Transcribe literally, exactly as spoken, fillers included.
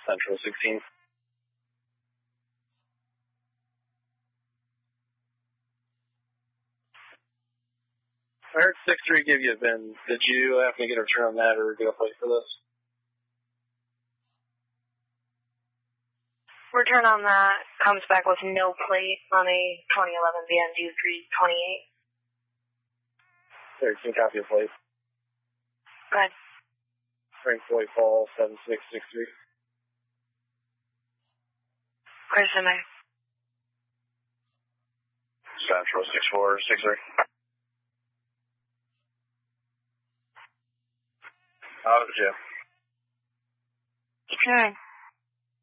Central sixteen. I heard six three give you a V I N. Did you have to get a return on that or get a plate for this? Return on that comes back with no plate on a twenty eleven V N D three twenty-eight. There, can you copy a plate? Go ahead. Frank Floyd Fall, seven six six three. Where's the man? Central six four six three. Out of the jail. Okay.